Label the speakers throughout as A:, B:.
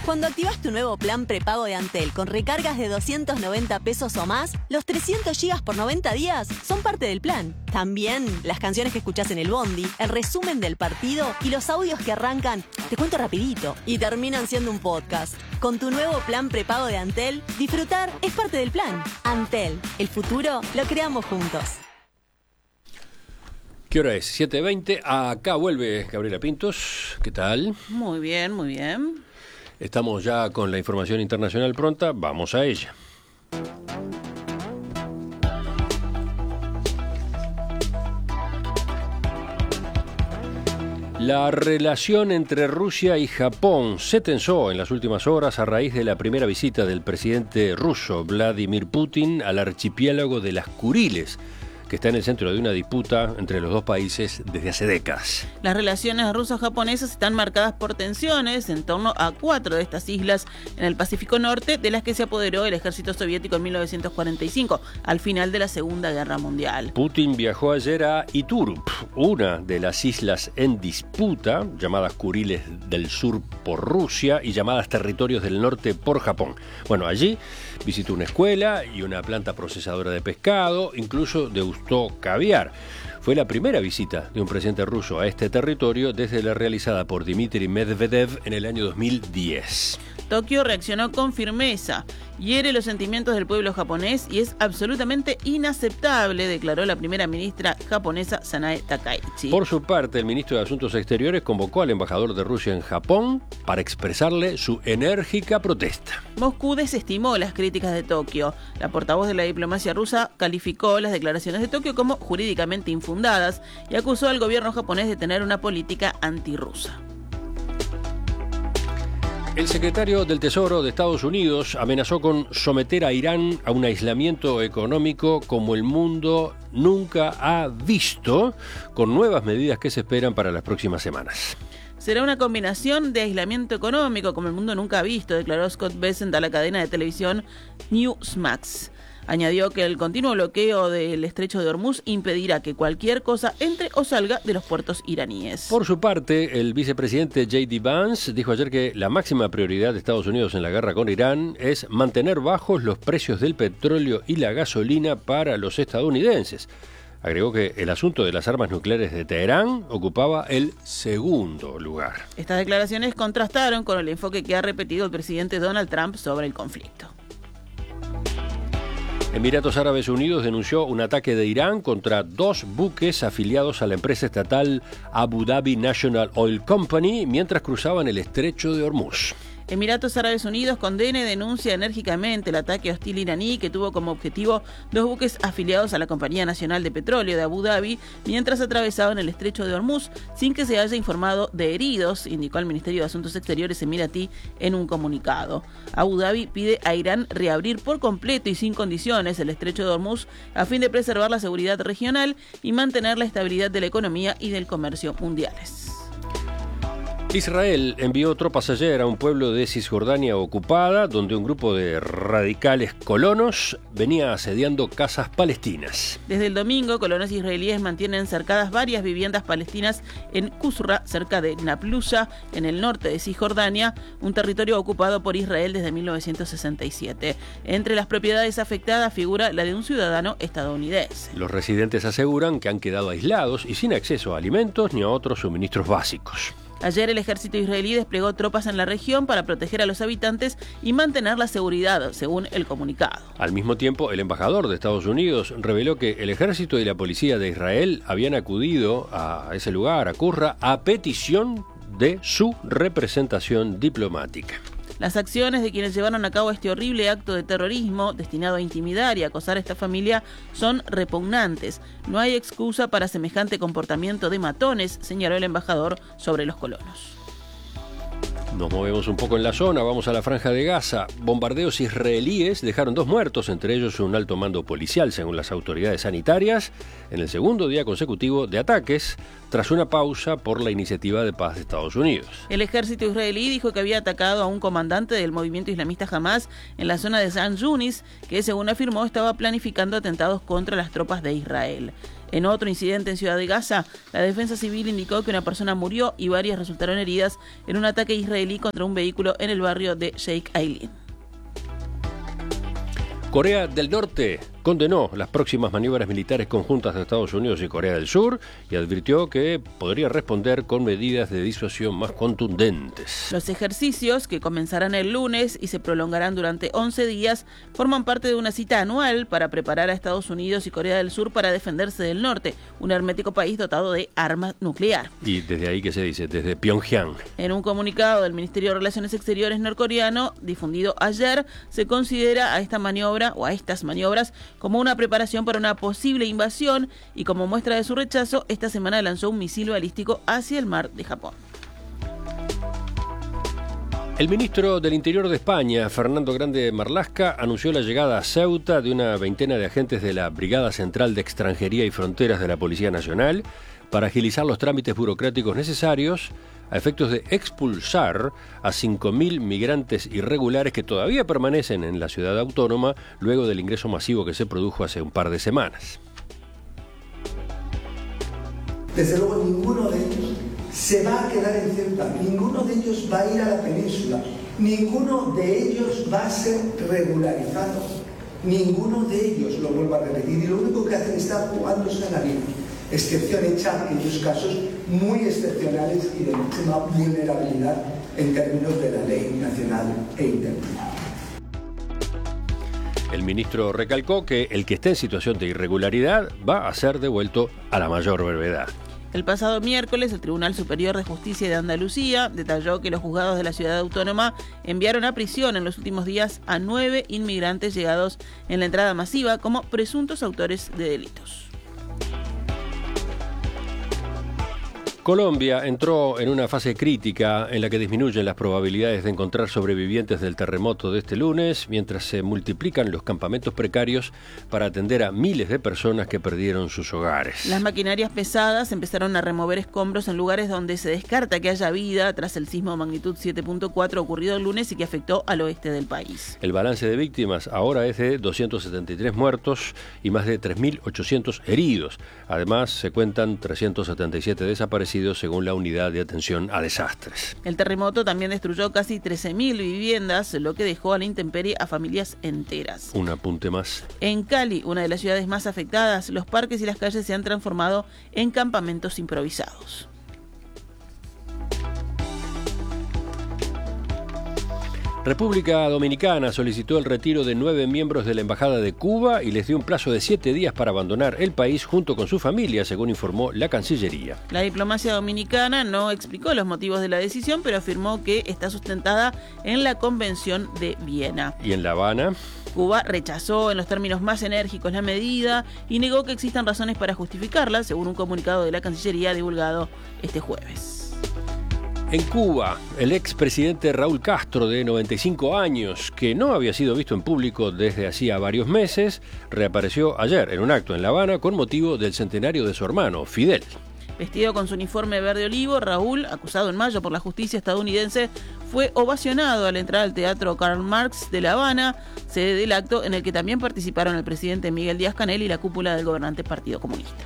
A: Cuando activas tu nuevo plan prepago de Antel con recargas de 290 pesos o más, los 300 gigas por 90 días son parte del plan. También las canciones que escuchás en el bondi, el resumen del partido y los audios que arrancan, te cuento rapidito, y terminan siendo un podcast. Con tu nuevo plan prepago de Antel, disfrutar es parte del plan. Antel, el futuro lo creamos juntos.
B: ¿Qué hora es? 7:20. Acá vuelve Gabriela Pintos. ¿Qué tal?
C: Muy bien, muy bien.
B: Estamos ya con la información internacional pronta. Vamos a ella. La relación entre Rusia y Japón se tensó en las últimas horas a raíz de la primera visita del presidente ruso Vladimir Putin al archipiélago de las Kuriles, que está en el centro de una disputa entre los dos países desde hace décadas.
C: Las relaciones ruso-japonesas están marcadas por tensiones en torno a 4 de estas islas en el Pacífico Norte, de las que se apoderó el ejército soviético en 1945, al final de la Segunda Guerra Mundial.
B: Putin viajó ayer a Iturup, una de las islas en disputa, llamadas Kuriles del Sur por Rusia y llamadas Territorios del Norte por Japón. Bueno, allí visitó una escuela y una planta procesadora de pescado, incluso degustó caviar. Fue la primera visita de un presidente ruso a este territorio desde la realizada por Dmitry Medvedev en el año 2010.
C: Tokio reaccionó con firmeza, hiere los sentimientos del pueblo japonés y es absolutamente inaceptable, declaró la primera ministra japonesa Sanae Takaichi.
B: Por su parte, el ministro de Asuntos Exteriores convocó al embajador de Rusia en Japón para expresarle su enérgica protesta.
C: Moscú desestimó las críticas de Tokio. La portavoz de la diplomacia rusa calificó las declaraciones de Tokio como jurídicamente infundadas y acusó al gobierno japonés de tener una política antirrusa.
B: El secretario del Tesoro de Estados Unidos amenazó con someter a Irán a un aislamiento económico como el mundo nunca ha visto, con nuevas medidas que se esperan para las próximas semanas.
C: Será una combinación de aislamiento económico como el mundo nunca ha visto, declaró Scott Bessent a la cadena de televisión Newsmax. Añadió que el continuo bloqueo del estrecho de Hormuz impedirá que cualquier cosa entre o salga de los puertos iraníes.
B: Por su parte, el vicepresidente J.D. Vance dijo ayer que la máxima prioridad de Estados Unidos en la guerra con Irán es mantener bajos los precios del petróleo y la gasolina para los estadounidenses. Agregó que el asunto de las armas nucleares de Teherán ocupaba el segundo lugar.
C: Estas declaraciones contrastaron con el enfoque que ha repetido el presidente Donald Trump sobre el conflicto.
B: Emiratos Árabes Unidos denunció un ataque de Irán contra 2 buques afiliados a la empresa estatal Abu Dhabi National Oil Company mientras cruzaban el estrecho de Hormuz.
C: Emiratos Árabes Unidos condena y denuncia enérgicamente el ataque hostil iraní que tuvo como objetivo 2 buques afiliados a la Compañía Nacional de Petróleo de Abu Dhabi mientras atravesaban el estrecho de Hormuz sin que se haya informado de heridos, indicó el Ministerio de Asuntos Exteriores emiratí en un comunicado. Abu Dhabi pide a Irán reabrir por completo y sin condiciones el estrecho de Hormuz a fin de preservar la seguridad regional y mantener la estabilidad de la economía y del comercio mundiales.
B: Israel envió tropas ayer a un pueblo de Cisjordania ocupada, donde un grupo de radicales colonos venía asediando casas palestinas.
C: Desde el domingo, colonos israelíes mantienen cercadas varias viviendas palestinas en Qusra, cerca de Naplusa, en el norte de Cisjordania, un territorio ocupado por Israel desde 1967. Entre las propiedades afectadas figura la de un ciudadano estadounidense.
B: Los residentes aseguran que han quedado aislados y sin acceso a alimentos ni a otros suministros básicos.
C: Ayer el ejército israelí desplegó tropas en la región para proteger a los habitantes y mantener la seguridad, según el comunicado.
B: Al mismo tiempo, el embajador de Estados Unidos reveló que el ejército y la policía de Israel habían acudido a ese lugar, a Qusra, a petición de su representación diplomática.
C: Las acciones de quienes llevaron a cabo este horrible acto de terrorismo destinado a intimidar y acosar a esta familia son repugnantes. No hay excusa para semejante comportamiento de matones, señaló el embajador sobre los colonos.
B: Nos movemos un poco en la zona, vamos a la Franja de Gaza. Bombardeos israelíes dejaron 2 muertos, entre ellos un alto mando policial, según las autoridades sanitarias, en el segundo día consecutivo de ataques, tras una pausa por la iniciativa de paz de Estados Unidos.
C: El ejército israelí dijo que había atacado a un comandante del movimiento islamista Hamas en la zona de San Yunis, que según afirmó estaba planificando atentados contra las tropas de Israel. En otro incidente en Ciudad de Gaza, la defensa civil indicó que una persona murió y varias resultaron heridas en un ataque israelí contra un vehículo en el barrio de Sheikh Ailin.
B: Corea del Norte condenó las próximas maniobras militares conjuntas de Estados Unidos y Corea del Sur y advirtió que podría responder con medidas de disuasión más contundentes.
C: Los ejercicios, que comenzarán el lunes y se prolongarán durante 11 días, forman parte de una cita anual para preparar a Estados Unidos y Corea del Sur para defenderse del norte, un hermético país dotado de armas nuclear.
B: Y desde ahí, ¿qué se dice? Desde Pyongyang.
C: En un comunicado del Ministerio de Relaciones Exteriores norcoreano, difundido ayer, se considera a esta maniobra o a estas maniobras como una preparación para una posible invasión y como muestra de su rechazo, esta semana lanzó un misil balístico hacia el mar de Japón.
B: El ministro del Interior de España, Fernando Grande Marlaska, anunció la llegada a Ceuta de una veintena de agentes de la Brigada Central de Extranjería y Fronteras de la Policía Nacional para agilizar los trámites burocráticos necesarios a efectos de expulsar a 5.000 migrantes irregulares que todavía permanecen en la ciudad autónoma luego del ingreso masivo que se produjo hace un par de semanas.
D: Desde luego ninguno de ellos se va a quedar en Ceuta, ninguno de ellos va a ir a la península, ninguno de ellos va a ser regularizado, ninguno de ellos, lo vuelvo a repetir, y lo único que hacen es estar jugándose a la vida. Excepción hecha en aquellos casos muy excepcionales y de máxima vulnerabilidad en términos de la ley nacional e internacional.
B: El ministro recalcó que el que esté en situación de irregularidad va a ser devuelto a la mayor brevedad.
C: El pasado miércoles, el Tribunal Superior de Justicia de Andalucía detalló que los juzgados de la ciudad autónoma enviaron a prisión en los últimos días a 9 inmigrantes llegados en la entrada masiva como presuntos autores de delitos.
B: Colombia entró en una fase crítica en la que disminuyen las probabilidades de encontrar sobrevivientes del terremoto de este lunes, mientras se multiplican los campamentos precarios para atender a miles de personas que perdieron sus hogares.
C: Las maquinarias pesadas empezaron a remover escombros en lugares donde se descarta que haya vida tras el sismo de magnitud 7.4 ocurrido el lunes y que afectó al oeste del país.
B: El balance de víctimas ahora es de 273 muertos y más de 3.800 heridos. Además, se cuentan 377 desaparecidos según la Unidad de Atención a Desastres.
C: El terremoto también destruyó casi 13.000 viviendas, lo que dejó a la intemperie a familias enteras.
B: Un apunte más.
C: En Cali, una de las ciudades más afectadas, los parques y las calles se han transformado en campamentos improvisados.
B: República Dominicana solicitó el retiro de 9 miembros de la Embajada de Cuba y les dio un plazo de 7 días para abandonar el país junto con su familia, según informó la Cancillería.
C: La diplomacia dominicana no explicó los motivos de la decisión, pero afirmó que está sustentada en la Convención de Viena.
B: ¿Y en La Habana?
C: Cuba rechazó en los términos más enérgicos la medida y negó que existan razones para justificarla, según un comunicado de la Cancillería divulgado este jueves.
B: En Cuba, el expresidente Raúl Castro, de 95 años, que no había sido visto en público desde hacía varios meses, reapareció ayer en un acto en La Habana con motivo del centenario de su hermano, Fidel.
C: Vestido con su uniforme verde olivo, Raúl, acusado en mayo por la justicia estadounidense, fue ovacionado al entrar al Teatro Karl Marx de La Habana, sede del acto en el que también participaron el presidente Miguel Díaz-Canel y la cúpula del gobernante Partido Comunista.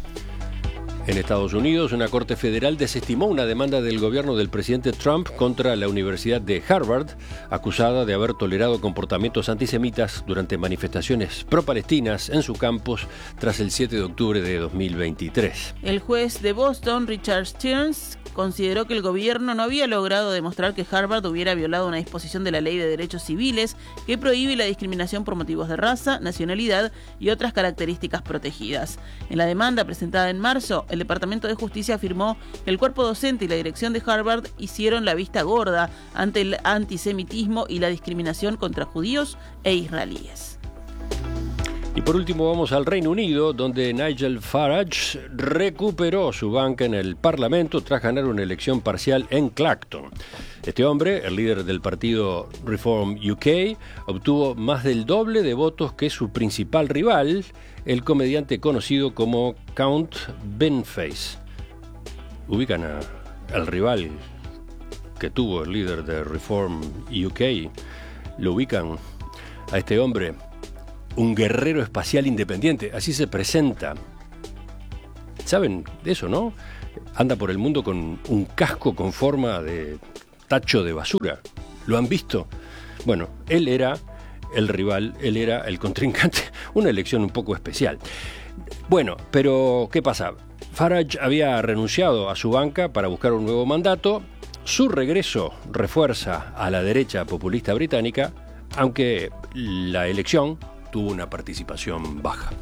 B: En Estados Unidos, una corte federal desestimó una demanda del gobierno del presidente Trump contra la Universidad de Harvard, acusada de haber tolerado comportamientos antisemitas durante manifestaciones pro-palestinas en su campus tras el 7 de octubre de 2023.
C: El juez de Boston, Richard Stearns, consideró que el gobierno no había logrado demostrar que Harvard hubiera violado una disposición de la Ley de Derechos Civiles que prohíbe la discriminación por motivos de raza, nacionalidad y otras características protegidas. En la demanda presentada en marzo, el Departamento de Justicia afirmó que el cuerpo docente y la dirección de Harvard hicieron la vista gorda ante el antisemitismo y la discriminación contra judíos e israelíes.
B: Y por último vamos al Reino Unido, donde Nigel Farage recuperó su banca en el Parlamento tras ganar una elección parcial en Clacton. Este hombre, el líder del partido Reform UK, obtuvo más del doble de votos que su principal rival, el comediante conocido como Count Beniface. Ubican al rival que tuvo el líder de Reform UK, lo ubican a este hombre. Un guerrero espacial independiente, así se presenta ¿Saben de eso, no? Anda por el mundo con un casco con forma de tacho de basura. ¿Lo han visto? Bueno, él era el rival, él era el contrincante. Una elección un poco especial. Bueno, pero ¿qué pasa? Farage había renunciado a su banca para buscar un nuevo mandato. Su regreso refuerza a la derecha populista británica, aunque la elección tuvo una participación baja.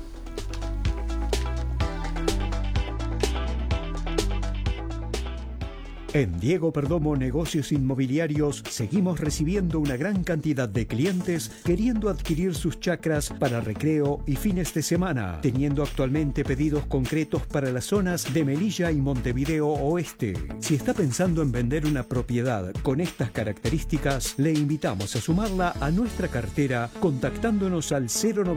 E: En Diego Perdomo Negocios Inmobiliarios seguimos recibiendo una gran cantidad de clientes queriendo adquirir sus chacras para recreo y fines de semana, teniendo actualmente pedidos concretos para las zonas de Melilla y Montevideo Oeste. Si está pensando en vender una propiedad con estas características, le invitamos a sumarla a nuestra cartera contactándonos al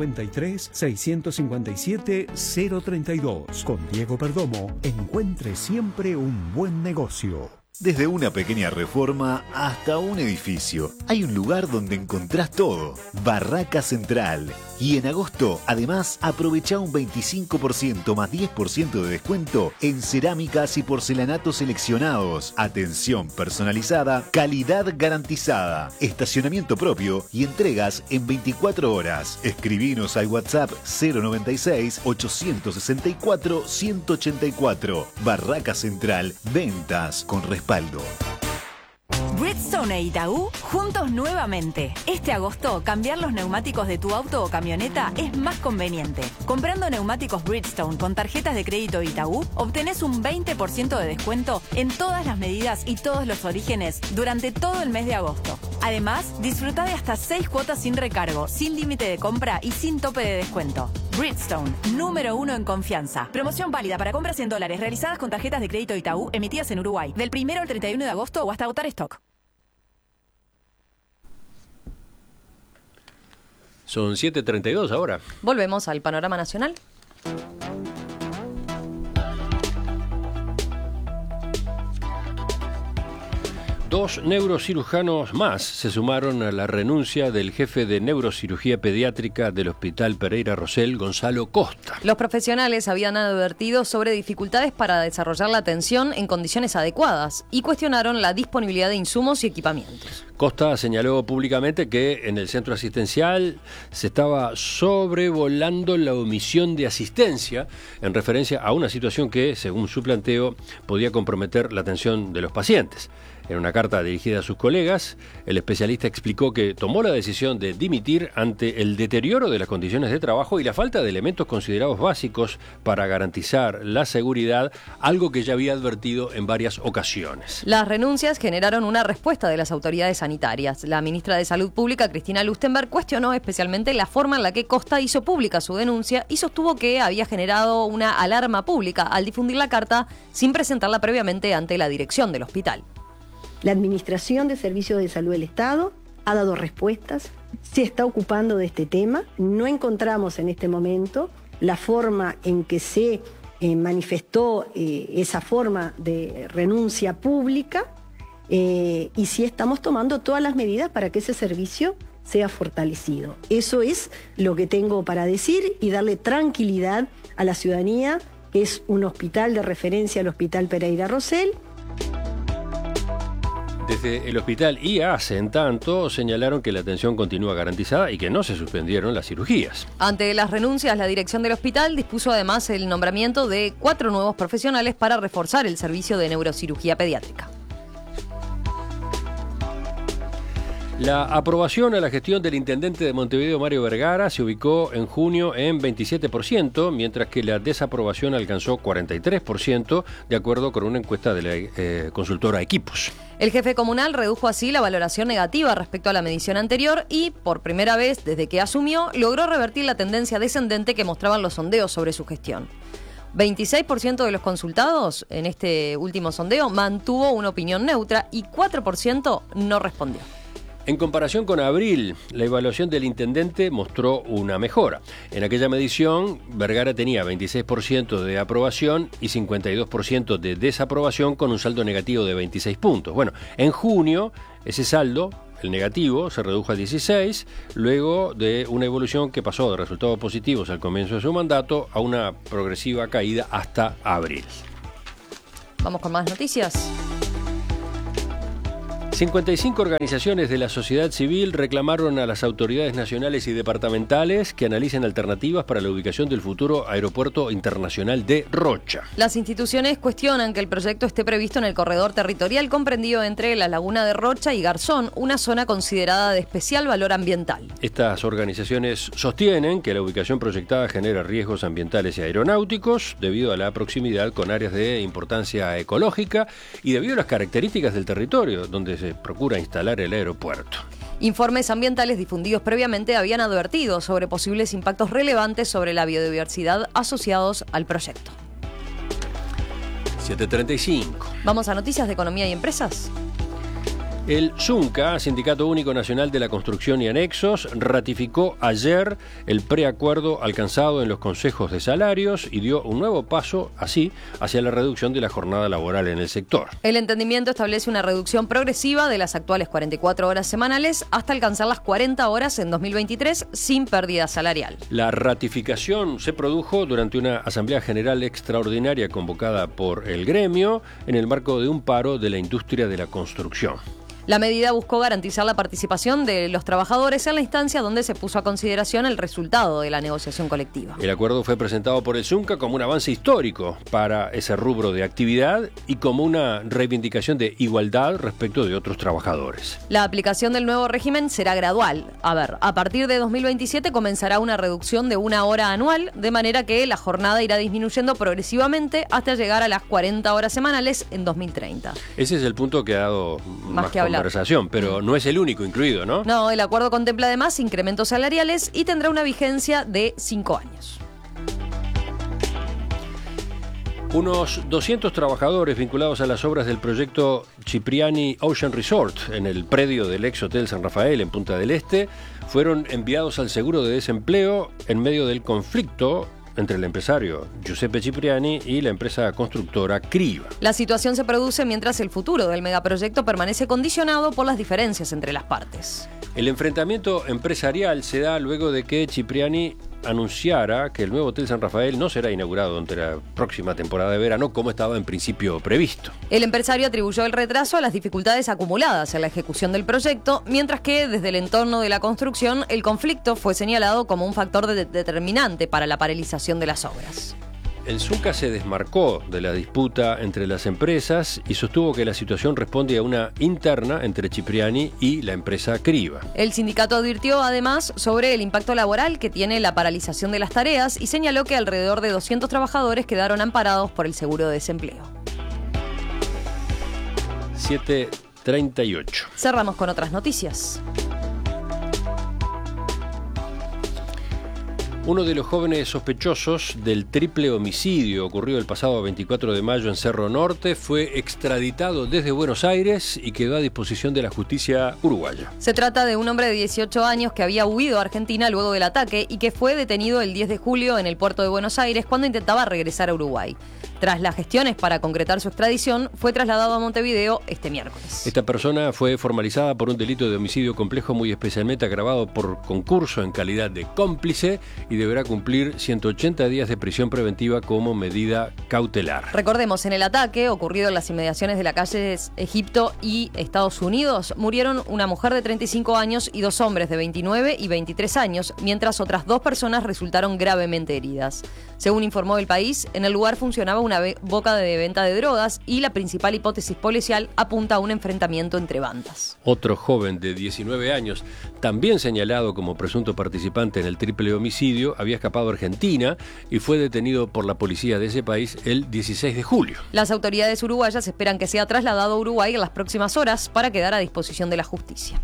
E: 093-657-032. Con Diego Perdomo, encuentre siempre un buen negocio.
F: Desde una pequeña reforma hasta un edificio, hay un lugar donde encontrás todo. Barraca Central. Y en agosto, además, aprovecha un 25% más 10% de descuento en cerámicas y porcelanatos seleccionados. Atención personalizada, calidad garantizada, estacionamiento propio y entregas en 24 horas. Escribinos al WhatsApp 096-864-184. Barraca Central, ventas con respaldo.
G: Bridgestone e Itaú, juntos nuevamente. Este agosto, cambiar los neumáticos de tu auto o camioneta es más conveniente. Comprando neumáticos Bridgestone con tarjetas de crédito Itaú, obtenés un 20% de descuento en todas las medidas y todos los orígenes durante todo el mes de agosto. Además, disfruta de hasta 6 cuotas sin recargo, sin límite de compra y sin tope de descuento. Bridgestone, número 1 en confianza. Promoción válida para compras en dólares realizadas con tarjetas de crédito Itaú emitidas en Uruguay, del 1 al 31 de agosto o hasta agotar stock.
B: Son 7:32 ahora.
H: Volvemos al panorama nacional.
B: 2 neurocirujanos más se sumaron a la renuncia del jefe de neurocirugía pediátrica del Hospital Pereira Rosell, Gonzalo Costa.
H: Los profesionales habían advertido sobre dificultades para desarrollar la atención en condiciones adecuadas y cuestionaron la disponibilidad de insumos y equipamientos.
B: Costa señaló públicamente que en el centro asistencial se estaba sobrevolando la omisión de asistencia en referencia a una situación que, según su planteo, podía comprometer la atención de los pacientes. En una carta dirigida a sus colegas, el especialista explicó que tomó la decisión de dimitir ante el deterioro de las condiciones de trabajo y la falta de elementos considerados básicos para garantizar la seguridad, algo que ya había advertido en varias ocasiones.
H: Las renuncias generaron una respuesta de las autoridades sanitarias. La ministra de Salud Pública, Cristina Lustenberg, cuestionó especialmente la forma en la que Costa hizo pública su denuncia y sostuvo que había generado una alarma pública al difundir la carta sin presentarla previamente ante la dirección del hospital.
I: La Administración de Servicios de Salud del Estado ha dado respuestas, se está ocupando de este tema. No encontramos en este momento la forma en que se manifestó esa forma de renuncia pública y sí estamos tomando todas las medidas para que ese servicio sea fortalecido. Eso es lo que tengo para decir y darle tranquilidad a la ciudadanía, que es un hospital de referencia, el Hospital Pereira Rosell.
B: Desde el hospital IAS, en tanto, señalaron que la atención continúa garantizada y que no se suspendieron las cirugías.
H: Ante las renuncias, la dirección del hospital dispuso además el nombramiento de 4 nuevos profesionales para reforzar el servicio de neurocirugía pediátrica.
B: La aprobación a la gestión del intendente de Montevideo, Mario Vergara, se ubicó en junio en 27%, mientras que la desaprobación alcanzó 43%, de acuerdo con una encuesta de la consultora Equipos.
H: El jefe comunal redujo así la valoración negativa respecto a la medición anterior y, por primera vez desde que asumió, logró revertir la tendencia descendente que mostraban los sondeos sobre su gestión. 26% de los consultados en este último sondeo mantuvo una opinión neutra y 4% no respondió.
B: En comparación con abril, la evaluación del intendente mostró una mejora. En aquella medición, Vergara tenía 26% de aprobación y 52% de desaprobación, con un saldo negativo de 26 puntos. Bueno, en junio, ese saldo el negativo se redujo a 16, luego de una evolución que pasó de resultados positivos al comienzo de su mandato a una progresiva caída hasta abril.
H: Vamos con más noticias.
B: 55 organizaciones de la sociedad civil reclamaron a las autoridades nacionales y departamentales que analicen alternativas para la ubicación del futuro aeropuerto internacional de Rocha.
H: Las instituciones cuestionan que el proyecto esté previsto en el corredor territorial comprendido entre la laguna de Rocha y Garzón, una zona considerada de especial valor ambiental.
B: Estas organizaciones sostienen que la ubicación proyectada genera riesgos ambientales y aeronáuticos debido a la proximidad con áreas de importancia ecológica y debido a las características del territorio donde se procura instalar el aeropuerto.
H: Informes ambientales difundidos previamente habían advertido sobre posibles impactos relevantes sobre la biodiversidad asociados al proyecto.
B: 7:35.
H: Vamos a noticias de economía y empresas.
B: El SUNCA, Sindicato Único Nacional de la Construcción y Anexos, ratificó ayer el preacuerdo alcanzado en los consejos de salarios y dio un nuevo paso, así, hacia la reducción de la jornada laboral en el sector.
H: El entendimiento establece una reducción progresiva de las actuales 44 horas semanales hasta alcanzar las 40 horas en 2023 sin pérdida salarial.
B: La ratificación se produjo durante una Asamblea General Extraordinaria convocada por el gremio en el marco de un paro de la industria de la construcción.
H: La medida buscó garantizar la participación de los trabajadores en la instancia donde se puso a consideración el resultado de la negociación colectiva.
B: El acuerdo fue presentado por el SUNCA como un avance histórico para ese rubro de actividad y como una reivindicación de igualdad respecto de otros trabajadores.
H: La aplicación del nuevo régimen será gradual. A partir de 2027 comenzará una reducción de 1 hora anual, de manera que la jornada irá disminuyendo progresivamente hasta llegar a las 40 horas semanales en 2030.
B: Ese es el punto que ha dado más que hablar. Conversación, pero no es el único incluido, ¿no?
H: No, el acuerdo contempla además incrementos salariales y tendrá una vigencia de 5 años.
B: Unos 200 trabajadores vinculados a las obras del proyecto Cipriani Ocean Resort en el predio del ex Hotel San Rafael en Punta del Este fueron enviados al seguro de desempleo en medio del conflicto entre el empresario Giuseppe Cipriani y la empresa constructora Criva.
H: La situación se produce mientras el futuro del megaproyecto permanece condicionado por las diferencias entre las partes.
B: El enfrentamiento empresarial se da luego de que Cipriani anunciara que el nuevo Hotel San Rafael no será inaugurado durante la próxima temporada de verano como estaba en principio previsto.
H: El empresario atribuyó el retraso a las dificultades acumuladas en la ejecución del proyecto, mientras que desde el entorno de la construcción el conflicto fue señalado como un factor determinante para la paralización de las obras.
B: El SUNCA se desmarcó de la disputa entre las empresas y sostuvo que la situación responde a una interna entre Cipriani y la empresa Criva.
H: El sindicato advirtió además sobre el impacto laboral que tiene la paralización de las tareas y señaló que alrededor de 200 trabajadores quedaron amparados por el seguro de desempleo.
B: 7:38.
H: Cerramos con otras noticias.
B: Uno de los jóvenes sospechosos del triple homicidio ocurrido el pasado 24 de mayo en Cerro Norte fue extraditado desde Buenos Aires y quedó a disposición de la justicia uruguaya.
H: Se trata de un hombre de 18 años que había huido a Argentina luego del ataque y que fue detenido el 10 de julio en el puerto de Buenos Aires cuando intentaba regresar a Uruguay. Tras las gestiones para concretar su extradición, fue trasladado a Montevideo este miércoles.
B: Esta persona fue formalizada por un delito de homicidio complejo muy especialmente agravado por concurso en calidad de cómplice y deberá cumplir 180 días de prisión preventiva como medida cautelar.
H: Recordemos, en el ataque ocurrido en las inmediaciones de la calle Egipto y Estados Unidos, murieron una mujer de 35 años y 2 hombres de 29 y 23 años, mientras otras 2 personas resultaron gravemente heridas. Según informó El País, en el lugar funcionaba una boca de venta de drogas y la principal hipótesis policial apunta a un enfrentamiento entre bandas.
B: Otro joven de 19 años, también señalado como presunto participante en el triple homicidio, había escapado a Argentina y fue detenido por la policía de ese país el 16 de julio.
H: Las autoridades uruguayas esperan que sea trasladado a Uruguay en las próximas horas para quedar a disposición de la justicia.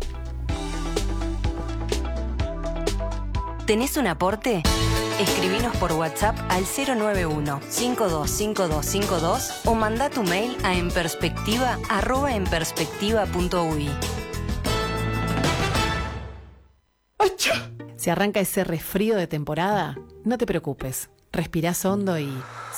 J: ¿Tenés un aporte? Escribinos por WhatsApp al 091-525252 o mandá tu mail a enperspectiva@enperspectiva.ui.
K: ¿Se arranca ese resfrío de temporada? No te preocupes. Respirás hondo y...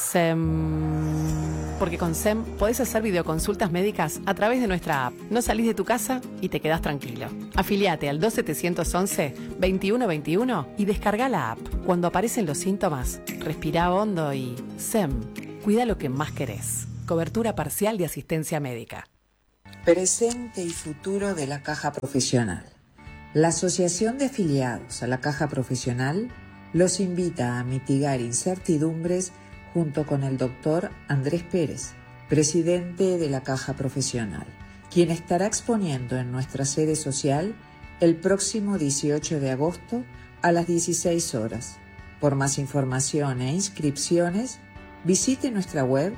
K: SEM. Porque con SEM podés hacer videoconsultas médicas a través de nuestra app. No salís de tu casa y te quedás tranquilo. Afiliate al 2711-2121 y descarga la app. Cuando aparecen los síntomas, respirá hondo y... SEM. Cuida lo que más querés. Cobertura parcial de asistencia médica.
L: Presente y futuro de la Caja Profesional. La Asociación de Afiliados a la Caja Profesional los invita a mitigar incertidumbres junto con el doctor Andrés Pérez, presidente de la Caja Profesional, quien estará exponiendo en nuestra sede social el próximo 18 de agosto a las 16 horas. Por más información e inscripciones, visite nuestra web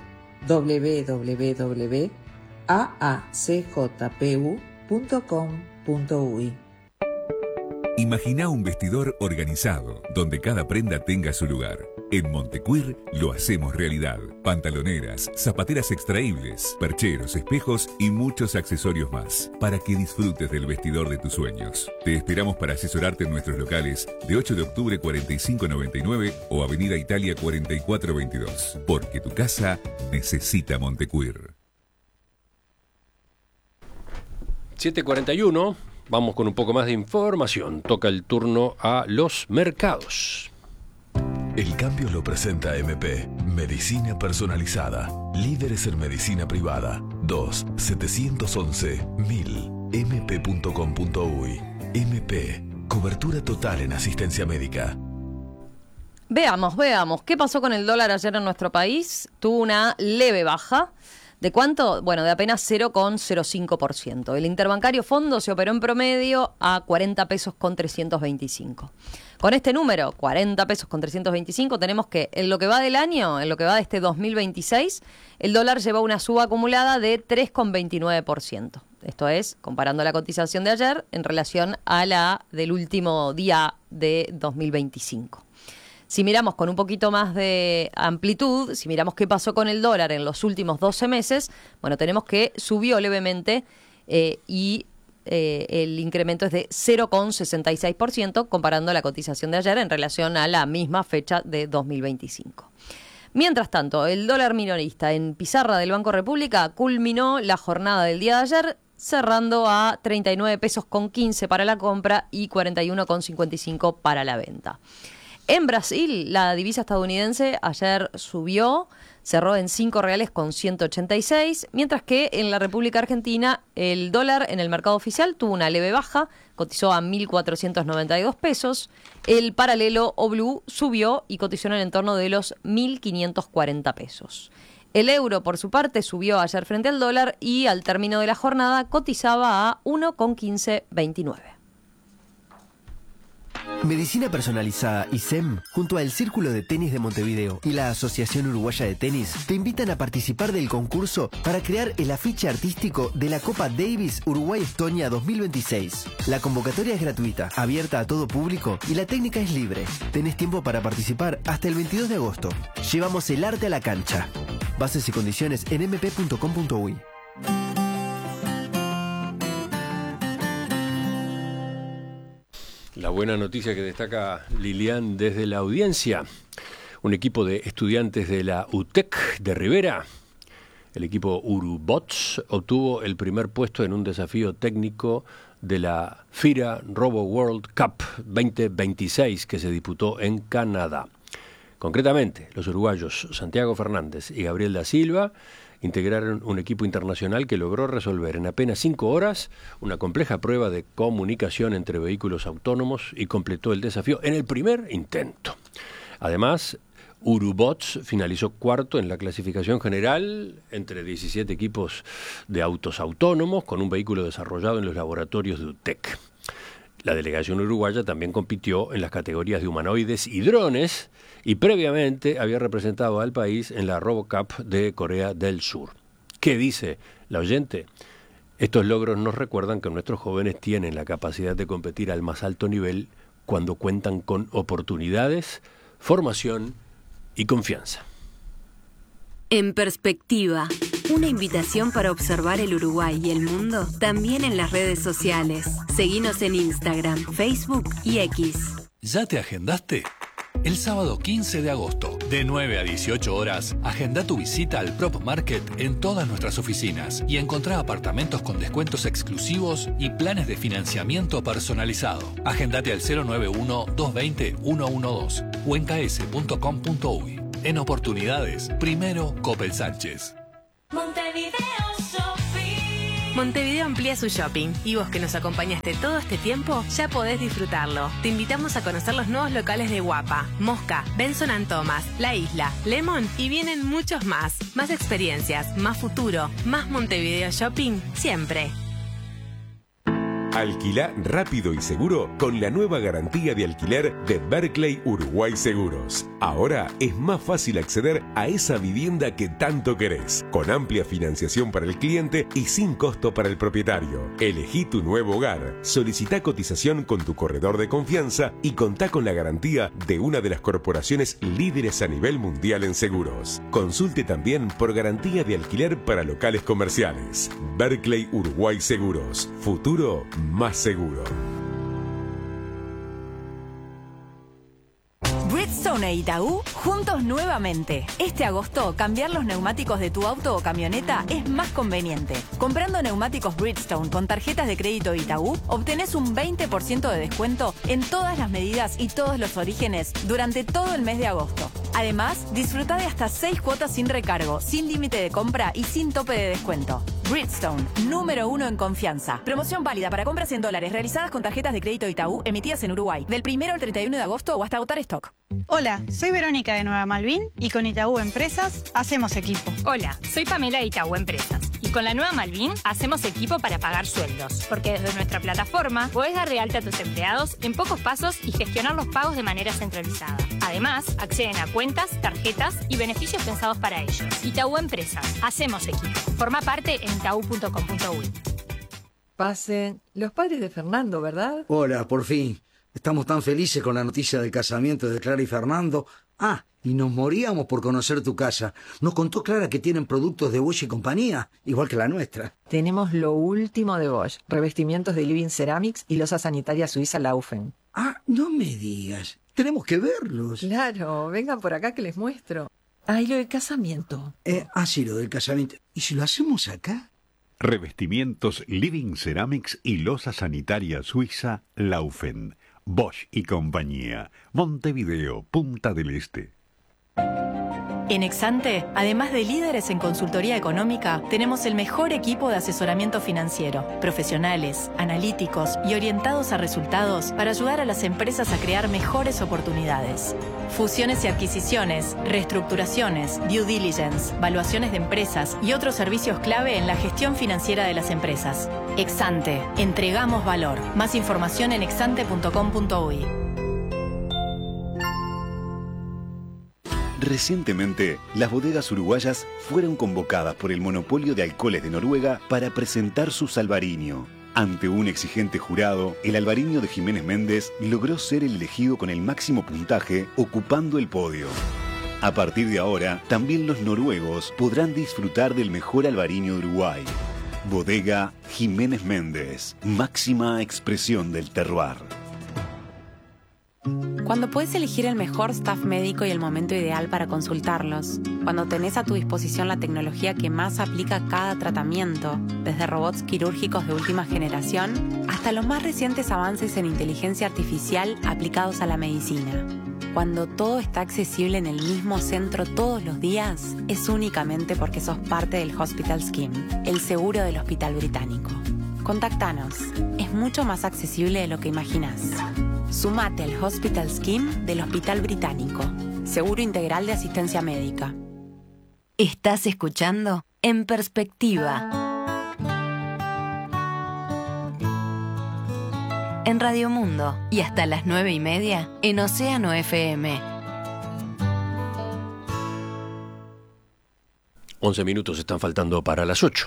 L: www.aacjpu.com.uy.
M: Imagina un vestidor organizado, donde cada prenda tenga su lugar. En Montecuir lo hacemos realidad. Pantaloneras, zapateras extraíbles, percheros, espejos y muchos accesorios más, para que disfrutes del vestidor de tus sueños. Te esperamos para asesorarte en nuestros locales de 8 de octubre 4599 o Avenida Italia 4422, porque tu casa necesita Montecuir.
B: 7:41. Vamos con un poco más de información. Toca el turno a los mercados.
N: El cambio lo presenta MP. Medicina personalizada. Líderes en medicina privada. 2-711-1000. mp.com.uy. MP. Cobertura total en asistencia médica.
H: Veamos. ¿Qué pasó con el dólar ayer en nuestro país? Tuvo una leve baja. ¿De cuánto? Bueno, de apenas 0,05%. El interbancario fondo se operó en promedio a 40 pesos con 325. Con este número, 40 pesos con 325, tenemos que en lo que va del año, en lo que va de este 2026, el dólar llevó una suba acumulada de 3,29%. Esto es, comparando la cotización de ayer en relación a la del último día de 2025. Si miramos con un poquito más de amplitud, si miramos qué pasó con el dólar en los últimos 12 meses, bueno, tenemos que subió levemente y el incremento es de 0,66% comparando la cotización de ayer en relación a la misma fecha de 2025. Mientras tanto, el dólar minorista en pizarra del Banco República culminó la jornada del día de ayer cerrando a 39 pesos con 15 para la compra y 41,55 para la venta. En Brasil, la divisa estadounidense ayer subió, cerró en 5 reales con 186, mientras que en la República Argentina el dólar en el mercado oficial tuvo una leve baja, cotizó a 1.492 pesos, el paralelo o blue subió y cotizó en el entorno de los 1.540 pesos. El euro, por su parte, subió ayer frente al dólar y al término de la jornada cotizaba a 1,1529.
O: Medicina Personalizada y SEM, junto al Círculo de Tenis de Montevideo y la Asociación Uruguaya de Tenis, te invitan a participar del concurso para crear el afiche artístico de la Copa Davis Uruguay-Estonia 2026. La convocatoria es gratuita, abierta a todo público y la técnica es libre. Tenés tiempo para participar hasta el 22 de agosto. Llevamos el arte a la cancha. Bases y condiciones en mp.com.uy.
B: La buena noticia que destaca Lilian desde la audiencia. Un equipo de estudiantes de la UTEC de Rivera, el equipo Urubots, obtuvo el primer puesto en un desafío técnico de la FIRA Robo World Cup 2026 que se disputó en Canadá. Concretamente, los uruguayos Santiago Fernández y Gabriel da Silva integraron un equipo internacional que logró resolver en apenas 5 horas una compleja prueba de comunicación entre vehículos autónomos y completó el desafío en el primer intento. Además, Urubots finalizó cuarto en la clasificación general entre 17 equipos de autos autónomos con un vehículo desarrollado en los laboratorios de UTEC. La delegación uruguaya también compitió en las categorías de humanoides y drones y previamente había representado al país en la RoboCup de Corea del Sur. ¿Qué dice la oyente? Estos logros nos recuerdan que nuestros jóvenes tienen la capacidad de competir al más alto nivel cuando cuentan con oportunidades, formación y confianza.
J: En perspectiva, una invitación para observar el Uruguay y el mundo también en las redes sociales. Seguinos en Instagram, Facebook y X.
N: ¿Ya te agendaste?
P: El sábado 15 de agosto, de 9 a 18 horas, agenda tu visita al Prop Market en todas nuestras oficinas y encontrá apartamentos con descuentos exclusivos y planes de financiamiento personalizado. Agendate al 091-220-112 o en ks.com.uy. En oportunidades, primero Coppel Sánchez.
Q: Montevideo amplía su shopping y vos que nos acompañaste todo este tiempo ya podés disfrutarlo. Te invitamos a conocer los nuevos locales de Guapa, Mosca, Benson & Thomas, La Isla, Lemon y vienen muchos más. Más experiencias, más futuro, más Montevideo Shopping siempre.
R: Alquilá rápido y seguro con la nueva garantía de alquiler de Berkeley Uruguay Seguros. Ahora es más fácil acceder a esa vivienda que tanto querés, con amplia financiación para el cliente y sin costo para el propietario. Elegí tu nuevo hogar, solicitá cotización con tu corredor de confianza y contá con la garantía de una de las corporaciones líderes a nivel mundial en seguros. Consulte también por garantía de alquiler para locales comerciales. Berkeley Uruguay Seguros. Futuro más seguro.
G: Bridgestone e Itaú, juntos nuevamente. Este agosto, cambiar los neumáticos de tu auto o camioneta es más conveniente. Comprando neumáticos Bridgestone con tarjetas de crédito Itaú, obtenés un 20% de descuento en todas las medidas y todos los orígenes durante todo el mes de agosto. Además, disfruta de hasta 6 cuotas sin recargo, sin límite de compra y sin tope de descuento. Bridgestone, número 1 en confianza. Promoción válida para compras en dólares realizadas con tarjetas de crédito Itaú emitidas en Uruguay, del 1 al 31 de agosto o hasta agotar stock.
S: Hola, soy Verónica de Nueva Malvin y con Itaú Empresas hacemos equipo.
T: Hola, soy Pamela de Itaú Empresas y con la Nueva Malvin hacemos equipo para pagar sueldos, porque desde nuestra plataforma podés dar de alta a tus empleados en pocos pasos y gestionar los pagos de manera centralizada. Además, acceden a cuentas, tarjetas y beneficios pensados para ellos. Itaú Empresas, hacemos equipo. Forma parte en itaú.com.uy.
U: Pasen. Los padres de Fernando, ¿verdad?
V: Hola, por fin. Estamos tan felices con la noticia del casamiento de Clara y Fernando. Ah, y nos moríamos por conocer tu casa. Nos contó Clara que tienen productos de Bosch y compañía, igual que la nuestra.
U: Tenemos lo último de Bosch. Revestimientos de Living Ceramics y losa sanitaria suiza Laufen.
V: Ah, no me digas. Tenemos que verlos.
U: Claro, vengan por acá que les muestro. Ah, y lo del casamiento.
V: Sí, lo del casamiento. ¿Y si lo hacemos acá?
W: Revestimientos Living Ceramics y losa sanitaria suiza Laufen. Bosch y compañía. Montevideo, Punta del Este.
G: En Exante, además de líderes en consultoría económica, tenemos el mejor equipo de asesoramiento financiero, profesionales, analíticos y orientados a resultados para ayudar a las empresas a crear mejores oportunidades. Fusiones y adquisiciones, reestructuraciones, due diligence, valuaciones de empresas y otros servicios clave en la gestión financiera de las empresas. Exante, entregamos valor. Más información en exante.com.uy.
F: Recientemente, las bodegas uruguayas fueron convocadas por el monopolio de alcoholes de Noruega para presentar su Albariño. Ante un exigente jurado, el Albariño de Jiménez Méndez logró ser el elegido con el máximo puntaje, ocupando el podio. A partir de ahora, también los noruegos podrán disfrutar del mejor Albariño de Uruguay. Bodega Jiménez Méndez, máxima expresión del terroir.
X: Cuando puedes elegir el mejor staff médico y el momento ideal para consultarlos. Cuando tenés a tu disposición la tecnología que más aplica a cada tratamiento, desde robots quirúrgicos de última generación hasta los más recientes avances en inteligencia artificial aplicados a la medicina. Cuando todo está accesible en el mismo centro todos los días, es únicamente porque sos parte del Hospital Scheme, el seguro del Hospital Británico. Contactanos. Es mucho más accesible de lo que imaginás. Sumate al Hospital Scheme del Hospital Británico. Seguro integral de asistencia médica.
J: Estás escuchando En Perspectiva. En Radio Mundo y hasta las 9:30 en Océano FM.
B: 11 minutos están faltando para las 8.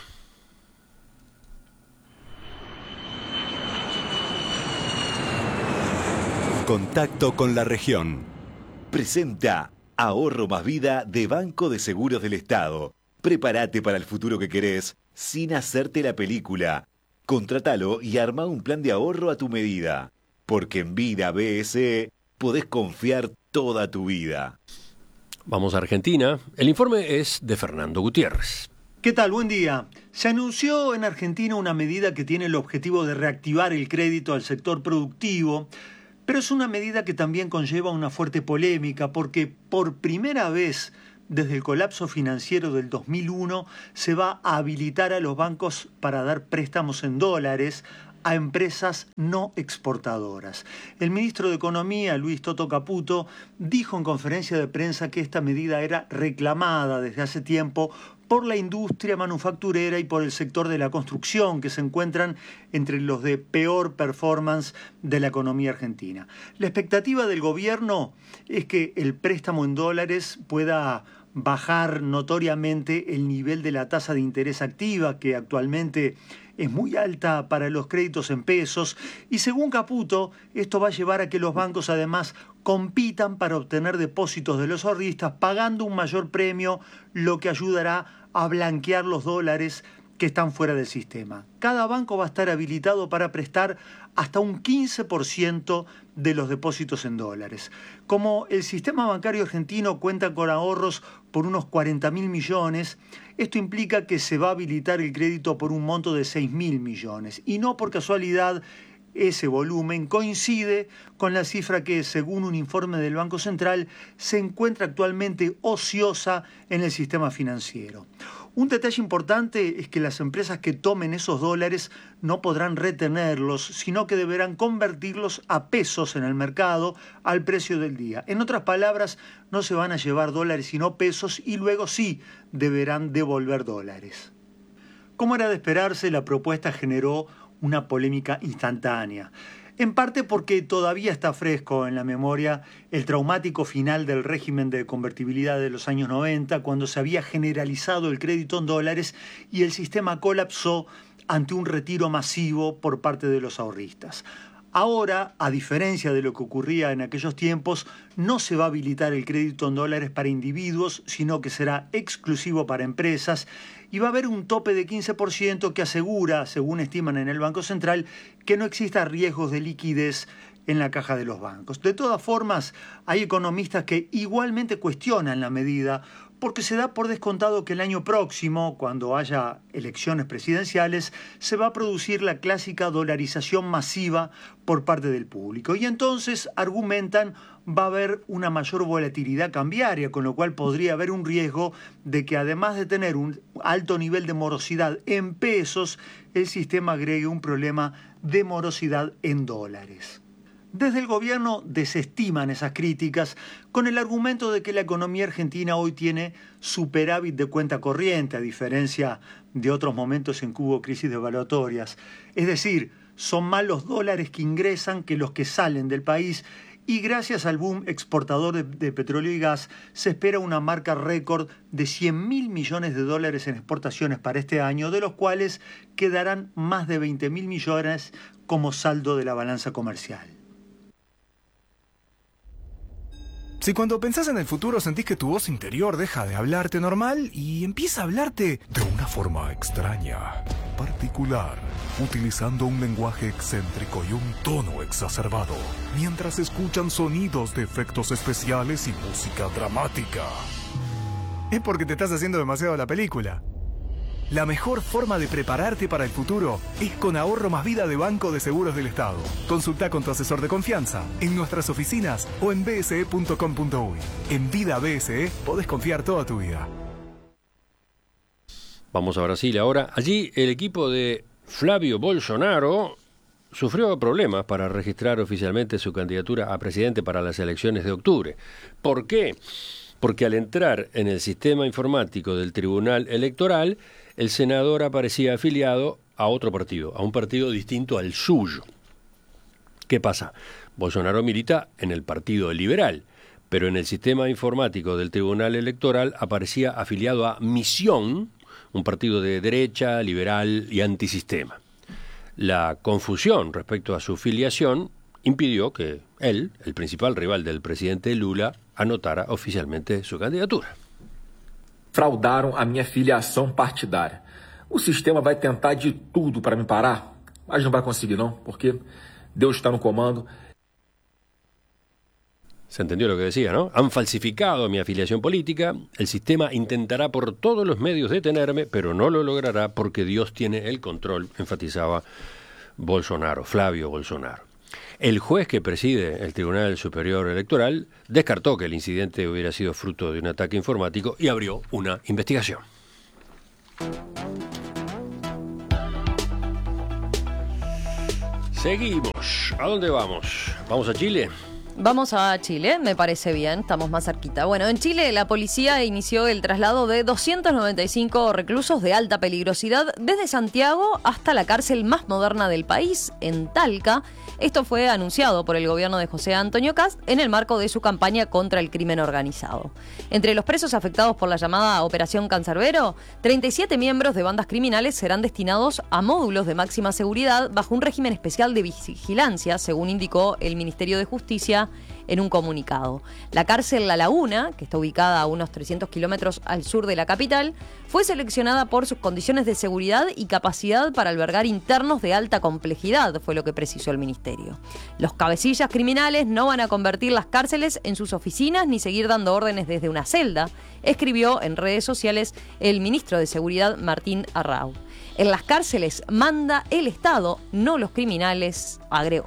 F: Contacto con la región. Presenta Ahorro más Vida de Banco de Seguros del Estado. Prepárate para el futuro que querés sin hacerte la película. Contratalo y armá un plan de ahorro a tu medida. Porque en Vida BSE podés confiar toda tu vida.
B: Vamos a Argentina. El informe es de Fernando Gutiérrez.
A: ¿Qué tal? Buen día. Se anunció en Argentina una medida que tiene el objetivo de reactivar el crédito al sector productivo, pero es una medida que también conlleva una fuerte polémica porque por primera vez desde el colapso financiero del 2001 se va a habilitar a los bancos para dar préstamos en dólares a empresas no exportadoras. El ministro de Economía, Luis Toto Caputo, dijo en conferencia de prensa que esta medida era reclamada desde hace tiempo por la industria manufacturera y por el sector de la construcción, que se encuentran entre los de peor performance de la economía argentina. La expectativa del gobierno es que el préstamo en dólares pueda bajar notoriamente el nivel de la tasa de interés activa, que actualmente es muy alta para los créditos en pesos, y según Caputo, esto va a llevar a que los bancos además compitan para obtener depósitos de los ahorristas pagando un mayor premio, lo que ayudará a blanquear los dólares que están fuera del sistema. Cada banco va a estar habilitado para prestar hasta un 15% de los depósitos en dólares. Como el sistema bancario argentino cuenta con ahorros por unos 40.000 millones, esto implica que se va a habilitar el crédito por un monto de 6.000 millones. Y no por casualidad, ese volumen coincide con la cifra que, según un informe del Banco Central, se encuentra actualmente ociosa en el sistema financiero. Un detalle importante es que las empresas que tomen esos dólares no podrán retenerlos, sino que deberán convertirlos a pesos en el mercado al precio del día. En otras palabras, no se van a llevar dólares sino pesos y luego sí deberán devolver dólares. Como era de esperarse, la propuesta generó una polémica instantánea. En parte porque todavía está fresco en la memoria el traumático final del régimen de convertibilidad de los años 90, cuando se había generalizado el crédito en dólares y el sistema colapsó ante un retiro masivo por parte de los ahorristas. Ahora, a diferencia de lo que ocurría en aquellos tiempos, no se va a habilitar el crédito en dólares para individuos, sino que será exclusivo para empresas y va a haber un tope de 15% que asegura, según estiman en el Banco Central, que no exista riesgos de liquidez en la caja de los bancos. De todas formas, hay economistas que igualmente cuestionan la medida porque se da por descontado que el año próximo, cuando haya elecciones presidenciales, se va a producir la clásica dolarización masiva por parte del público. Y entonces, argumentan, va a haber una mayor volatilidad cambiaria, con lo cual podría haber un riesgo de que además de tener un alto nivel de morosidad en pesos, el sistema agregue un problema de morosidad en dólares. Desde el gobierno desestiman esas críticas con el argumento de que la economía argentina hoy tiene superávit de cuenta corriente, a diferencia de otros momentos en que hubo crisis devaluatorias. Es decir, son más los dólares que ingresan que los que salen del país y gracias al boom exportador de petróleo y gas se espera una marca récord de 100.000 millones de dólares en exportaciones para este año, de los cuales quedarán más de 20.000 millones como saldo de la balanza comercial.
C: Si cuando pensás en el futuro sentís que tu voz interior deja de hablarte normal y empieza a hablarte de una forma extraña, particular, utilizando un lenguaje excéntrico y un tono exacerbado, mientras escuchan sonidos de efectos especiales y música dramática, es porque te estás haciendo demasiado la película. La mejor forma de prepararte para el futuro es con Ahorro Más Vida de Banco de Seguros del Estado. Consulta con tu asesor de confianza en nuestras oficinas o en bse.com.uy. En Vida BSE podés confiar toda tu vida.
B: Vamos a Brasil ahora. Allí el equipo de Flavio Bolsonaro sufrió problemas para registrar oficialmente su candidatura a presidente para las elecciones de octubre. ¿Por qué? Porque al entrar en el sistema informático del Tribunal Electoral, el senador aparecía afiliado a otro partido, a un partido distinto al suyo. ¿Qué pasa? Bolsonaro milita en el Partido Liberal, pero en el sistema informático del Tribunal Electoral aparecía afiliado a Misión, un partido de derecha, liberal y antisistema. La confusión respecto a su filiación impidió que él, el principal rival del presidente Lula, anotara oficialmente su candidatura.
D: Fraudaram a minha filiação partidária. O sistema vai tentar de tudo para me parar, mas não vai conseguir não, porque Deus está no comando.
B: Se entendió lo que decía, ¿no? Han falsificado mi afiliación política, el sistema intentará por todos los medios detenerme, pero no lo logrará porque Dios tiene el control, enfatizaba Bolsonaro, Flavio Bolsonaro. El juez que preside el Tribunal Superior Electoral descartó que el incidente hubiera sido fruto de un ataque informático y abrió una investigación. Seguimos. ¿A dónde vamos? ¿Vamos a Chile?
H: Vamos a Chile, me parece bien, estamos más cerquita. Bueno, en Chile la policía inició el traslado de 295 reclusos de alta peligrosidad desde Santiago hasta la cárcel más moderna del país, en Talca. Esto fue anunciado por el gobierno de José Antonio Kast en el marco de su campaña contra el crimen organizado. Entre los presos afectados por la llamada Operación Cancerbero, 37 miembros de bandas criminales serán destinados a módulos de máxima seguridad bajo un régimen especial de vigilancia, según indicó el Ministerio de Justicia en un comunicado. La cárcel La Laguna, que está ubicada a unos 300 kilómetros al sur de la capital, fue seleccionada por sus condiciones de seguridad y capacidad para albergar internos de alta complejidad, fue lo que precisó el ministerio. Los cabecillas criminales no van a convertir las cárceles en sus oficinas ni seguir dando órdenes desde una celda, escribió en redes sociales el ministro de Seguridad Martín Arrau. En las cárceles manda el Estado, no los criminales, agregó.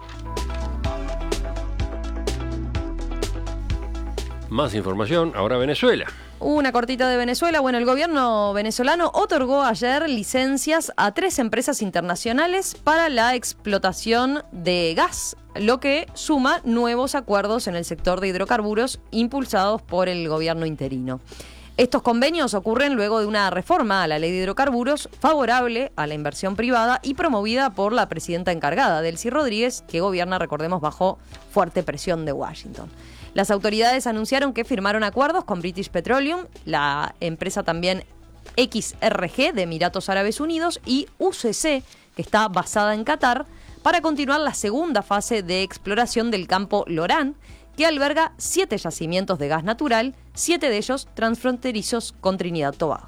B: Más información, ahora Venezuela.
H: Una cortita de Venezuela. Bueno, el gobierno venezolano otorgó ayer licencias a 3 empresas internacionales para la explotación de gas, lo que suma nuevos acuerdos en el sector de hidrocarburos impulsados por el gobierno interino. Estos convenios ocurren luego de una reforma a la ley de hidrocarburos favorable a la inversión privada y promovida por la presidenta encargada, Delcy Rodríguez, que gobierna, recordemos, bajo fuerte presión de Washington. Las autoridades anunciaron que firmaron acuerdos con British Petroleum, la empresa también XRG de Emiratos Árabes Unidos y UCC, que está basada en Qatar, para continuar la segunda fase de exploración del campo Lorán, que alberga 7 yacimientos de gas natural, 7 de ellos transfronterizos con Trinidad-Tobago.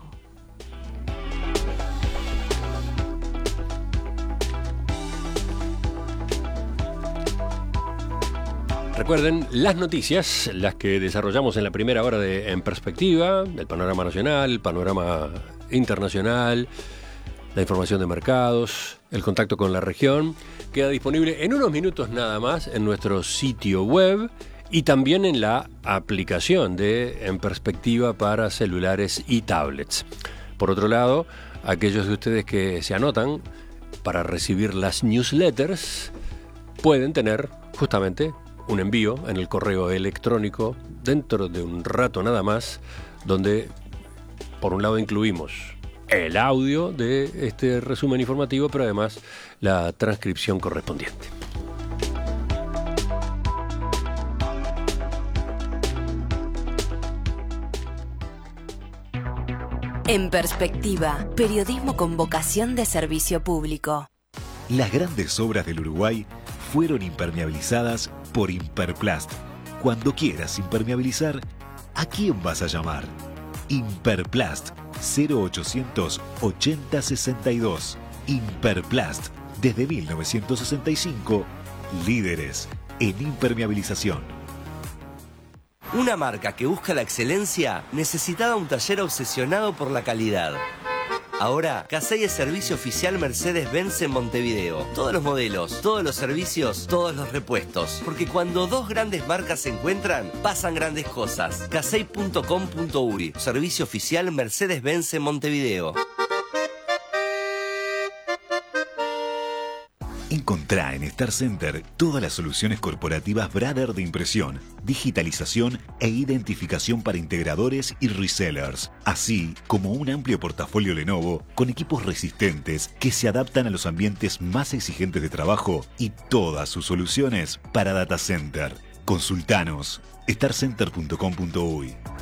B: Recuerden las noticias, las que desarrollamos en la primera hora de En Perspectiva, el panorama nacional, el panorama internacional, la información de mercados, el contacto con la región, queda disponible en unos minutos nada más en nuestro sitio web y también en la aplicación de En Perspectiva para celulares y tablets. Por otro lado, aquellos de ustedes que se anotan para recibir las newsletters pueden tener justamente un envío en el correo electrónico dentro de un rato nada más, donde por un lado incluimos el audio de este resumen informativo, pero además la transcripción correspondiente.
J: En Perspectiva, periodismo con vocación de servicio público.
F: Las grandes obras del Uruguay fueron impermeabilizadas por Imperplast. Cuando quieras impermeabilizar, ¿a quién vas a llamar? Imperplast 0800 80 62. Imperplast, desde 1965, líderes en impermeabilización.
E: Una marca que busca la excelencia necesitaba un taller obsesionado por la calidad. Ahora, Casey es servicio oficial Mercedes-Benz en Montevideo. Todos los modelos, todos los servicios, todos los repuestos. Porque cuando dos grandes marcas se encuentran, pasan grandes cosas. Casey.com.uri, servicio oficial Mercedes-Benz en Montevideo.
F: Encontrá en Star Center todas las soluciones corporativas Brother de impresión, digitalización e identificación para integradores y resellers, así como un amplio portafolio Lenovo con equipos resistentes que se adaptan a los ambientes más exigentes de trabajo y todas sus soluciones para data center. Consultanos starcenter.com.uy.